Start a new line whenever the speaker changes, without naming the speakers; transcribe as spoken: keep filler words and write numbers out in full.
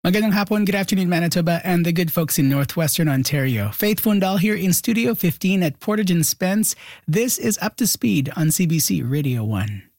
Magandang hapon, good afternoon Manitoba and the good folks in northwestern Ontario. Faith Fundal here in Studio fifteen at Portage and Spence. This is Up to Speed on C B C Radio one.